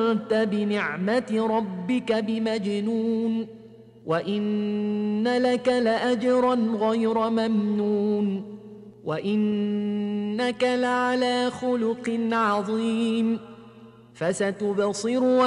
أنت بنعمة ربك بمجنون وإن لك لأجرا غير ممنون وإنك لعلى خلق عظيم فستبصر